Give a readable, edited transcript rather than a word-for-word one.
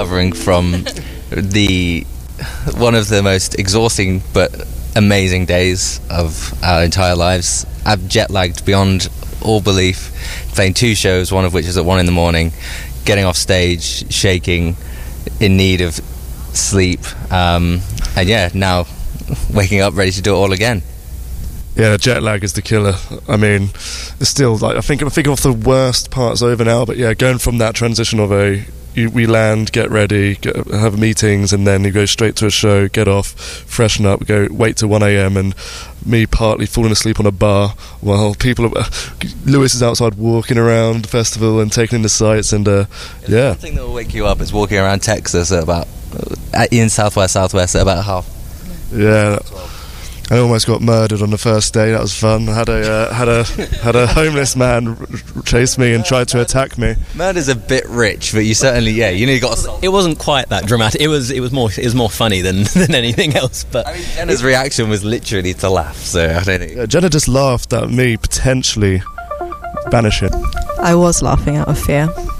recovering from one of the most exhausting but amazing days of our entire lives. I've jet-lagged beyond all belief, playing 2 shows, one of which is at 1 in the morning, getting off stage, shaking, in need of sleep, and now waking up ready to do it all again. Yeah, jet lag is the killer. I mean, it's still like I'm thinking of the worst parts over now. But yeah, going from that transition of we land, get ready, have meetings, and then you go straight to a show, get off, freshen up, wait till 1 a.m. and me partly falling asleep on a bar while Lewis is outside walking around the festival and taking in the sights, and The thing that will wake you up is walking around Texas in southwest at about half. Yeah. I almost got murdered on the first day. That was fun. I had a homeless man chase me and tried to attack me. Murder's a bit rich, but you certainly you nearly got assaulted. It wasn't quite that dramatic. It was more funny than anything else. But I mean, Jenna's reaction was literally to laugh. So I don't think Jenna just laughed at me potentially vanishing. I was laughing out of fear.